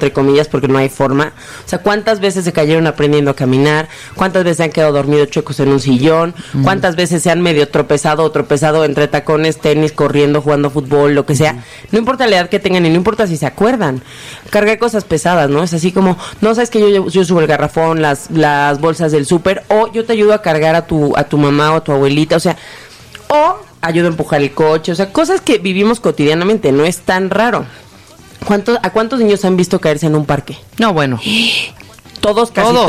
entre comillas, porque no hay forma. O sea, ¿cuántas veces se cayeron aprendiendo a caminar? ¿Cuántas veces se han quedado dormidos chuecos en un sillón? ¿Cuántas veces se han medio tropezado entre tacones, tenis, corriendo, jugando fútbol, lo que sea? No importa la edad que tengan y no importa si se acuerdan. Cargar cosas pesadas, ¿no? Es así como, no sabes que yo subo el garrafón, las bolsas del súper, o yo te ayudo a cargar a tu mamá o a tu abuelita, o sea, o ayudo a empujar el coche, o sea, cosas que vivimos cotidianamente, no es tan raro. ¿A cuántos niños han visto caerse en un parque? No, bueno. Todos,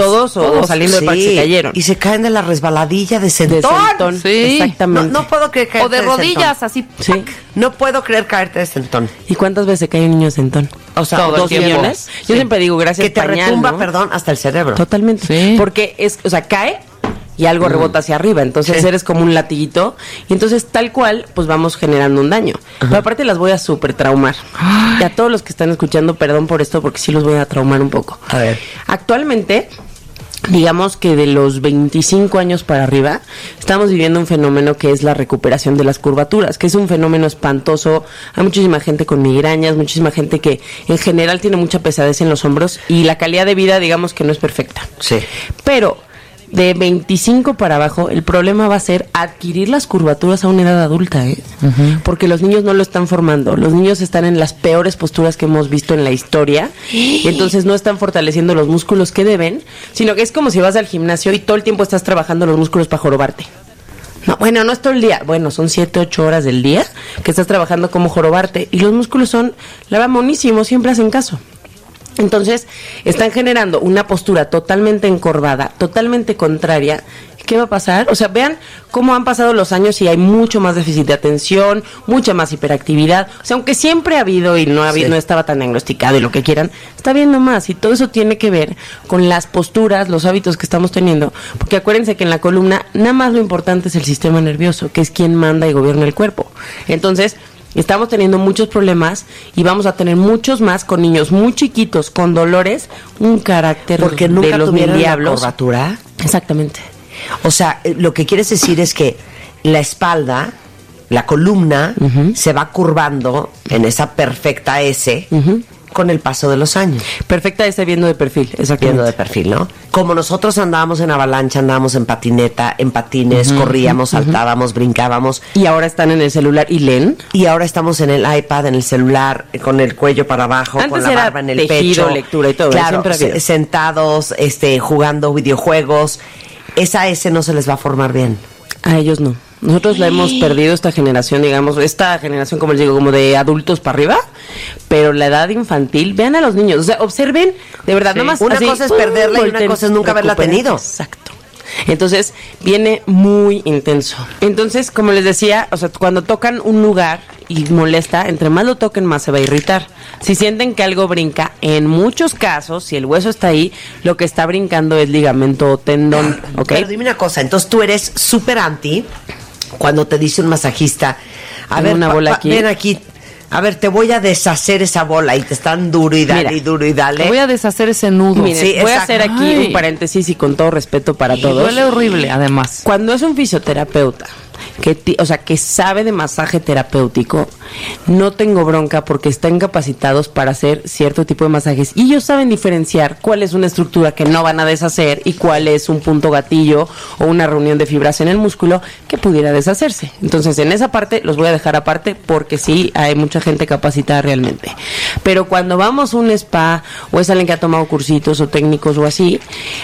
o saliendo del parque se cayeron. Y se caen de la resbaladilla de sentón. Sí, exactamente. No puedo creer caerte o de rodillas, así. Sí. No puedo creer caerte de sentón. ¿Y cuántas veces se cae un niño de sentón? O sea, todo 2 millones. Sí. Yo siempre digo, gracias, que te pañal, retumba, ¿no? perdón, hasta el cerebro. Totalmente. Sí. Porque cae y algo rebota hacia arriba, entonces eres como un latiguito y entonces tal cual pues vamos generando un daño. Pero aparte las voy a súper traumar. Y a todos los que están escuchando, perdón por esto porque sí los voy a traumar un poco. A ver. Actualmente, digamos que de los 25 años para arriba, estamos viviendo un fenómeno que es la recuperación de las curvaturas, que es un fenómeno espantoso. Hay muchísima gente con migrañas, muchísima gente que en general tiene mucha pesadez en los hombros y la calidad de vida, digamos que no es perfecta. Sí. Pero de 25 para abajo, el problema va a ser adquirir las curvaturas a una edad adulta, ¿eh? Porque los niños no lo están formando. Los niños están en las peores posturas que hemos visto en la historia y entonces no están fortaleciendo los músculos que deben, sino que es como si vas al gimnasio y todo el tiempo estás trabajando los músculos para jorobarte. No, bueno, no es todo el día. Bueno, son 7, 8 horas del día que estás trabajando como jorobarte y los músculos son, la verdad, monísimos, siempre hacen caso. Entonces, están generando una postura totalmente encorvada, totalmente contraria. ¿Qué va a pasar? O sea, vean cómo han pasado los años y hay mucho más déficit de atención, mucha más hiperactividad. O sea, aunque siempre ha habido y no estaba tan diagnosticado y lo que quieran, está habiendo más. Y todo eso tiene que ver con las posturas, los hábitos que estamos teniendo. Porque acuérdense que en la columna, nada más lo importante es el sistema nervioso, que es quien manda y gobierna el cuerpo. Entonces, estamos teniendo muchos problemas y vamos a tener muchos más con niños muy chiquitos, con dolores, un carácter porque nunca de los tuvieron diablos. la curvatura. Exactamente. O sea, lo que quieres decir es que la espalda, la columna, se va curvando en esa perfecta S con el paso de los años. Perfecta S viendo de perfil, exactamente. Viendo de perfil, ¿no? Como nosotros andábamos en avalancha, andábamos en patineta, en patines, corríamos, saltábamos, brincábamos. Y ahora están en el celular y leen. Y ahora estamos en el iPad, en el celular, con el cuello para abajo, Antes con la era barba en el tejido, pecho. lectura y todo. Claro, siempre había. sentados, jugando videojuegos. Esa S no se les va a formar bien. A ellos no. Nosotros la hemos perdido, esta generación, digamos, esta generación, como les digo, como de adultos para arriba, pero la edad infantil, vean a los niños, o sea, observen, de verdad, Sí. nomás Una así, cosa es perderla y una cosa es nunca haberla recuperar. tenido. Exacto. Entonces, viene muy intenso. Entonces, como les decía, o sea, cuando tocan un lugar y molesta, entre más lo toquen, más se va a irritar. Si sienten que algo brinca, en muchos casos, si el hueso está ahí, lo que está brincando es ligamento o tendón, ¿ok? Pero dime una cosa, entonces tú eres súper anti cuando te dice un masajista, a Tengo ver, una bola aquí. ven aquí, a ver, te voy a deshacer esa bola y te están duro y dale, Mira, y duro y dale. Voy a deshacer ese nudo. Miren, Sí, voy a exacto. hacer aquí Ay. un paréntesis y con todo respeto para todos. Duele horrible, además. Cuando es un fisioterapeuta que sabe de masaje terapéutico, no tengo bronca porque están capacitados para hacer cierto tipo de masajes y ellos saben diferenciar cuál es una estructura que no van a deshacer y cuál es un punto gatillo o una reunión de fibras en el músculo que pudiera deshacerse. Entonces, en esa parte los voy a dejar aparte porque sí hay mucha gente capacitada realmente. Pero cuando vamos a un spa o es alguien que ha tomado cursitos o técnicos o así,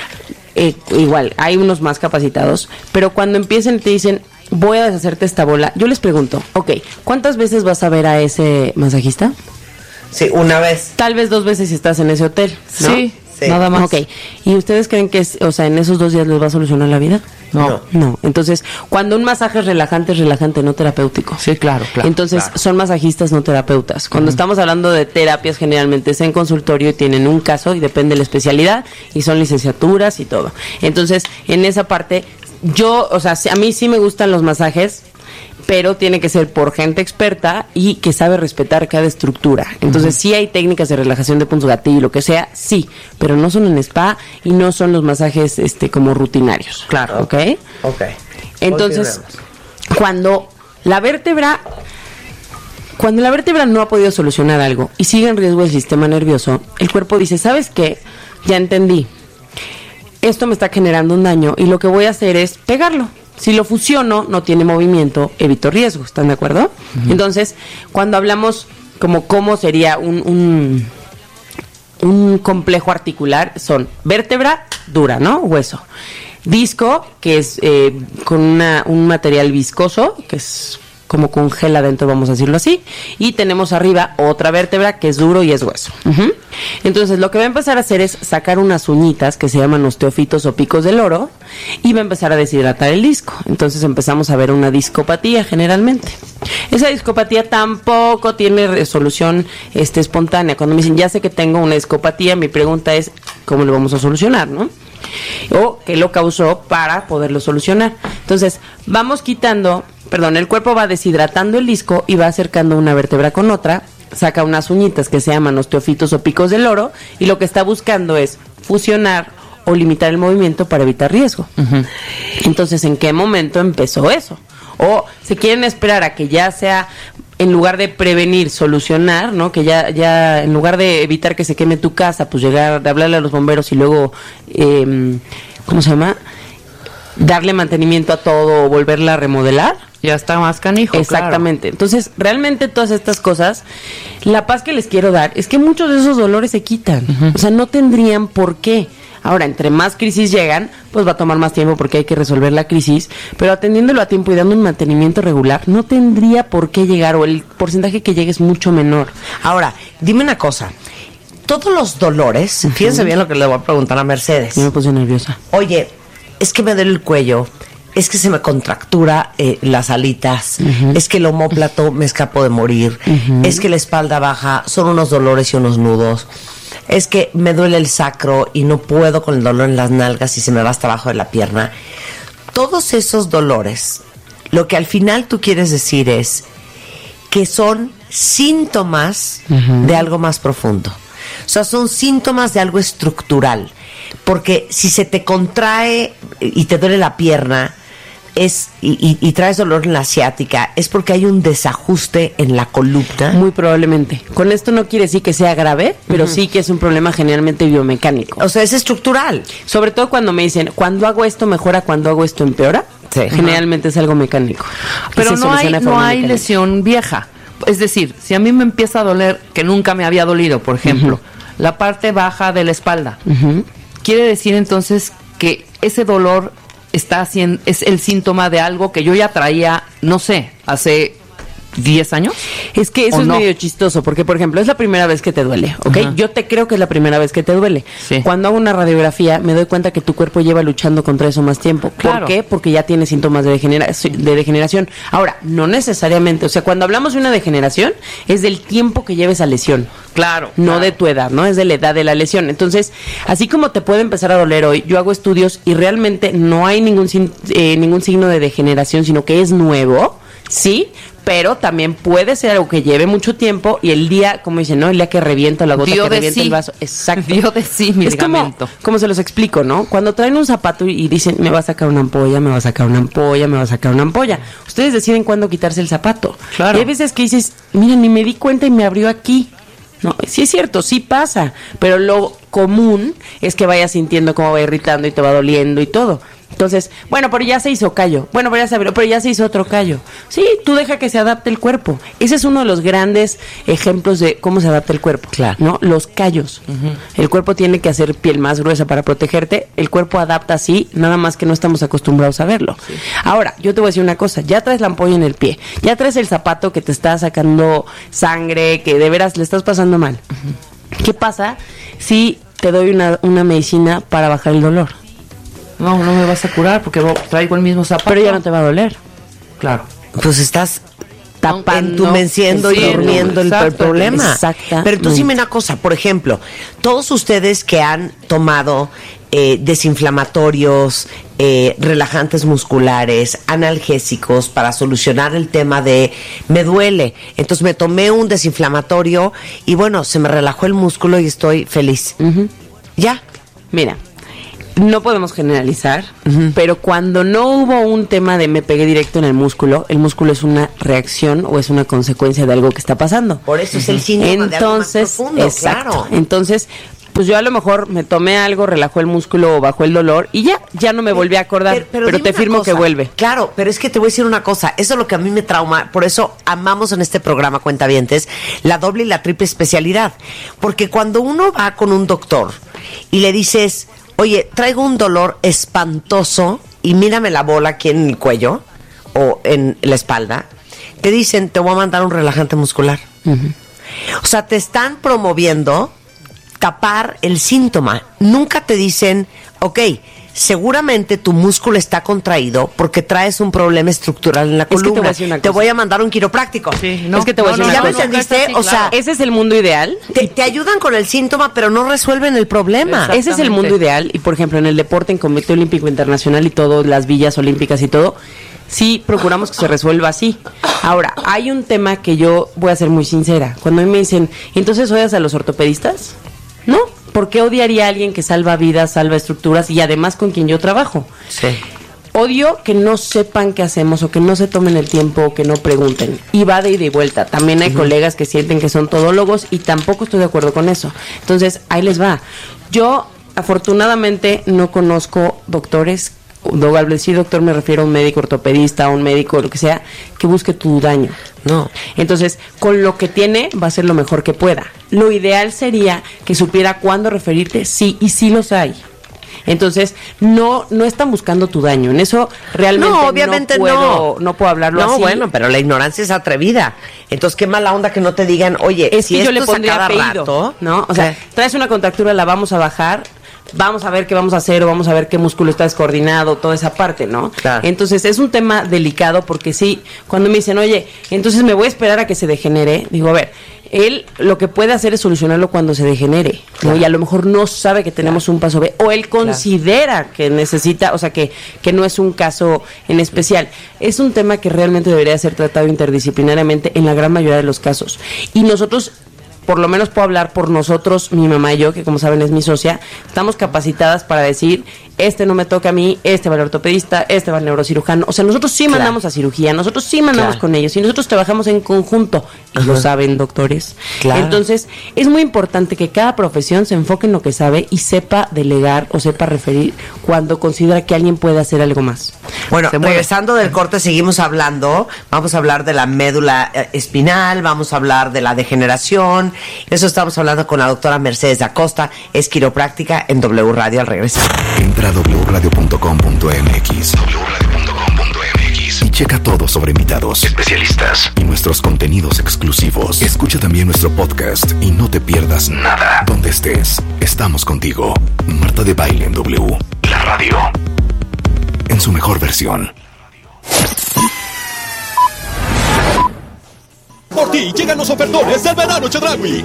igual, hay unos más capacitados, pero cuando empiecen y te dicen, voy a deshacerte esta bola, yo les pregunto, ok, ¿cuántas veces vas a ver a ese masajista? Sí, una vez. Tal vez 2 veces si estás en ese hotel, ¿no? Sí, Sí. nada más. Ok, ¿y ustedes creen que en esos 2 días les va a solucionar la vida? No. No, entonces, cuando un masaje es relajante, no terapéutico. Sí, claro. Entonces, son masajistas, no terapeutas. Cuando estamos hablando de terapias, generalmente es en consultorio y tienen un caso y depende de la especialidad y son licenciaturas y todo. Entonces, en esa parte, a mí sí me gustan los masajes, pero tiene que ser por gente experta y que sabe respetar cada estructura. Entonces, sí hay técnicas de relajación de puntos gatillo y lo que sea, sí, pero no son en spa y no son los masajes como rutinarios. Claro. ¿Ok? Ok. Entonces, Continuemos. cuando la vértebra Cuando la vértebra no ha podido solucionar algo y sigue en riesgo el sistema nervioso, el cuerpo dice, ¿sabes qué? Ya entendí. Esto me está generando un daño y lo que voy a hacer es pegarlo. Si lo fusiono, no tiene movimiento, evito riesgo. ¿Están de acuerdo? Uh-huh. Entonces, cuando hablamos como cómo sería un complejo articular, son vértebra dura, ¿no? Hueso. Disco, que es con un material viscoso, que es como congela dentro, vamos a decirlo así, y tenemos arriba otra vértebra que es duro y es hueso. Uh-huh. Entonces lo que va a empezar a hacer es sacar unas uñitas que se llaman osteofitos o picos del loro y va a empezar a deshidratar el disco. Entonces empezamos a ver una discopatía generalmente. Esa discopatía tampoco tiene resolución espontánea. Cuando me dicen, ya sé que tengo una discopatía, mi pregunta es, ¿cómo lo vamos a solucionar, no? O qué lo causó para poderlo solucionar. Entonces vamos quitando, el cuerpo va deshidratando el disco y va acercando una vértebra con otra, saca unas uñitas que se llaman osteofitos o picos del loro y lo que está buscando es fusionar o limitar el movimiento para evitar riesgo. Uh-huh. Entonces, ¿en qué momento empezó eso? O se quieren esperar a que ya sea, en lugar de prevenir, solucionar, ¿no? Que ya en lugar de evitar que se queme tu casa, pues llegar, de hablarle a los bomberos y luego, ¿cómo se llama? Darle mantenimiento a todo o volverla a remodelar. Ya está más canijo. Exactamente. Claro. Entonces, realmente todas estas cosas, la paz que les quiero dar es que muchos de esos dolores se quitan. Uh-huh. O sea, no tendrían por qué. Ahora, entre más crisis llegan, pues va a tomar más tiempo porque hay que resolver la crisis, pero atendiéndolo a tiempo y dando un mantenimiento regular, no tendría por qué llegar, o el porcentaje que llegue es mucho menor. Ahora, dime una cosa. Todos los dolores, uh-huh, fíjense bien lo que le voy a preguntar a Mercedes. Yo me puse nerviosa. Oye, es que me duele el cuello, es que se me contractura las alitas, uh-huh, es que el omóplato me escapo de morir, uh-huh, es que la espalda baja, son unos dolores y unos nudos, es que me duele el sacro y no puedo con el dolor en las nalgas y se me va hasta abajo de la pierna. Todos esos dolores, lo que al final tú quieres decir es que son síntomas, uh-huh, de algo más profundo. O sea, son síntomas de algo estructural. Porque si se te contrae y te duele la pierna y traes dolor en la ciática, es porque hay un desajuste en la columna. Muy probablemente. Con esto no quiere decir que sea grave, pero sí que es un problema generalmente biomecánico. O sea, es estructural. Sobre todo cuando me dicen, cuando hago esto mejora, cuando hago esto empeora. Sí. Generalmente es algo mecánico. Pero no hay lesión vieja. Es decir, si a mí me empieza a doler, que nunca me había dolido, por ejemplo, la parte baja de la espalda, quiere decir entonces que ese dolor es el síntoma de algo que yo ya traía, no sé, hace 10 años. Es que eso es medio chistoso, porque por ejemplo, es la primera vez que te duele, ¿ok? Uh-huh. Yo te creo que es la primera vez que te duele. Sí. Cuando hago una radiografía, me doy cuenta que tu cuerpo lleva luchando contra eso más tiempo. Claro. ¿Por qué? Porque ya tiene síntomas de degeneración. Ahora, no necesariamente, o sea, cuando hablamos de una degeneración, es del tiempo que lleves a lesión. Claro. No de tu edad, ¿no? Es de la edad de la lesión. Entonces, así como te puede empezar a doler hoy, yo hago estudios y realmente no hay ningún signo de degeneración, sino que es nuevo, sí, pero también puede ser algo que lleve mucho tiempo y el día, como dicen, ¿no? El día que revienta la gota, que revienta el vaso. Exacto. Dio de sí, mi ligamento. Como se los explico, ¿no? Cuando traen un zapato y dicen, me va a sacar una ampolla, me va a sacar una ampolla, me va a sacar una ampolla. Ustedes deciden cuándo quitarse el zapato. Claro. Y hay veces que dices, mira, ni me di cuenta y me abrió aquí. No, sí es cierto, sí pasa, pero lo común es que vayas sintiendo cómo va irritando y te va doliendo y todo. Entonces, bueno, pero ya se hizo callo. Bueno, pero ya se hizo otro callo. Sí, tú deja que se adapte el cuerpo. Ese es uno de los grandes ejemplos de cómo se adapta el cuerpo. Claro. ¿No? Los callos. Uh-huh. El cuerpo tiene que hacer piel más gruesa para protegerte. El cuerpo adapta así, nada más que no estamos acostumbrados a verlo. Sí. Ahora, yo te voy a decir una cosa. Ya traes la ampolla en el pie. Ya traes el zapato que te está sacando sangre, que de veras le estás pasando mal. Uh-huh. ¿Qué pasa si te doy una medicina para bajar el dolor? No me vas a curar porque traigo el mismo zapato. Pero ya no te va a doler. Claro. Pues estás entumeciendo y durmiendo el problema. Exactamente. Pero entonces dime una cosa, por ejemplo, todos ustedes que han tomado desinflamatorios, relajantes musculares, analgésicos para solucionar el tema de me duele, entonces me tomé un desinflamatorio y bueno, se me relajó el músculo y estoy feliz. Uh-huh. Ya. Mira, No podemos generalizar, pero cuando no hubo un tema de me pegué directo en el músculo es una reacción o es una consecuencia de algo que está pasando. Por eso es el síntoma de algo más profundo, exacto. Claro. Entonces, pues yo a lo mejor me tomé algo, relajó el músculo o bajó el dolor y ya no me volví a acordar, pero te firmo que vuelve. Claro, pero es que te voy a decir una cosa, eso es lo que a mí me trauma, por eso amamos en este programa, cuentavientes, la doble y la triple especialidad, porque cuando uno va con un doctor y le dices, oye, traigo un dolor espantoso y mírame la bola aquí en el cuello o en la espalda, te dicen, te voy a mandar un relajante muscular. O sea, te están promoviendo tapar el síntoma. Nunca te dicen, ok, seguramente tu músculo está contraído porque traes un problema estructural en la columna. Te voy a mandar un quiropráctico. Sí, no, es que te voy a decir una cosa. ¿Ya me entendiste? O sea, ese es el mundo ideal. Te ayudan con el síntoma, pero no resuelven el problema. Ese es el mundo ideal. Y, por ejemplo, en el deporte, en Comité Olímpico Internacional y todo, las villas olímpicas y todo, sí procuramos que se resuelva así. Ahora, hay un tema que yo voy a ser muy sincera. Cuando a mí me dicen, ¿entonces odias a los ortopedistas? No, ¿por qué odiaría a alguien que salva vidas, salva estructuras y además con quien yo trabajo? Sí. Odio que no sepan qué hacemos o que no se tomen el tiempo o que no pregunten. Y va de ida y vuelta. También hay colegas que sienten que son todólogos y tampoco estoy de acuerdo con eso. Entonces, ahí les va. Yo, afortunadamente, no conozco doctores. Al decir doctor me refiero a un médico ortopedista, a un médico, lo que sea, que busque tu daño. No. Entonces, con lo que tiene, va a ser lo mejor que pueda. Lo ideal sería que supiera cuándo referirte, sí, y sí los hay. Entonces, no están buscando tu daño. En eso realmente obviamente no puedo hablarlo así. No, bueno, pero la ignorancia es atrevida. Entonces, qué mala onda que no te digan, oye, es si que yo le esto pondría a cada apellido, rato, ¿no? O sea, traes una contractura, la vamos a bajar, vamos a ver qué vamos a hacer o vamos a ver qué músculo está descoordinado, toda esa parte, ¿no? Claro. Entonces es un tema delicado porque sí, cuando me dicen, oye, entonces me voy a esperar a que se degenere, digo, a ver, él lo que puede hacer es solucionarlo cuando se degenere, ¿no? Y a lo mejor no sabe que tenemos un paso B, o él considera que necesita, o sea, que no es un caso en especial. Es un tema que realmente debería ser tratado interdisciplinariamente en la gran mayoría de los casos. Y nosotros, por lo menos puedo hablar por nosotros, mi mamá y yo, que como saben es mi socia, estamos capacitadas para decir, este no me toca a mí, este va al ortopedista, este va al neurocirujano. O sea, nosotros sí mandamos a cirugía, nosotros sí mandamos con ellos y nosotros trabajamos en conjunto. Y lo saben, doctores. Entonces, es muy importante que cada profesión se enfoque en lo que sabe y sepa delegar o sepa referir cuando considera que alguien puede hacer algo más. Bueno, regresando del corte, seguimos hablando. Vamos a hablar de la médula espinal, vamos a hablar de la degeneración. Eso estamos hablando con la doctora Mercedes da Costa, es quiropráctica en W Radio al regresar. Entra a wradio.com.mx y checa todo sobre invitados, especialistas y nuestros contenidos exclusivos. Escucha también nuestro podcast y no te pierdas nada. Donde estés, estamos contigo. Marta de Baile en W, la radio, en su mejor versión. Por ti llegan los ofertones del verano Chedraui.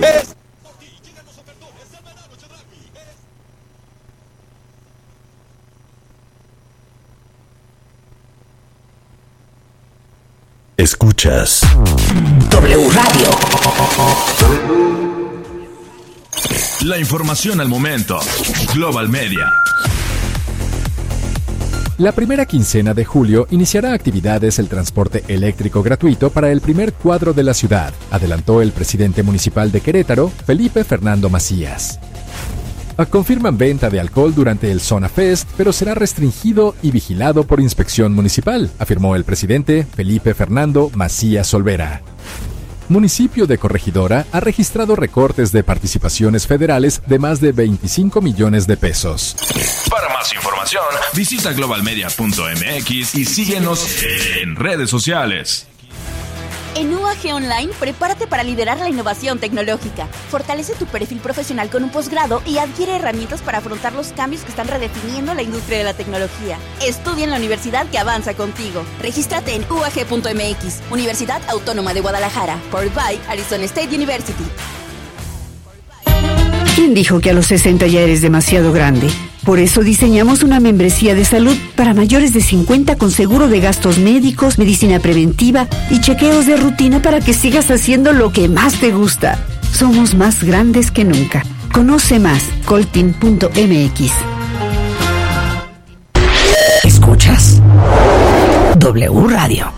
Escuchas W Radio. La información al momento. Global Media. La primera quincena de julio iniciará actividades el transporte eléctrico gratuito para el primer cuadro de la ciudad, adelantó el presidente municipal de Querétaro, Felipe Fernando Macías. Confirman venta de alcohol durante el Zona Fest, pero será restringido y vigilado por inspección municipal, afirmó el presidente Felipe Fernando Macías Olvera. Municipio de Corregidora ha registrado recortes de participaciones federales de más de 25 millones de pesos. Para más información, visita globalmedia.mx y síguenos en redes sociales. En UAG Online, prepárate para liderar la innovación tecnológica. Fortalece tu perfil profesional con un posgrado y adquiere herramientas para afrontar los cambios que están redefiniendo la industria de la tecnología. Estudia en la universidad que avanza contigo. Regístrate en uag.mx, Universidad Autónoma de Guadalajara, powered by Arizona State University. ¿Quién dijo que a los 60 ya eres demasiado grande? Por eso diseñamos una membresía de salud para mayores de 50 con seguro de gastos médicos, medicina preventiva y chequeos de rutina para que sigas haciendo lo que más te gusta. Somos más grandes que nunca. Conoce más, coltin.mx. W Radio.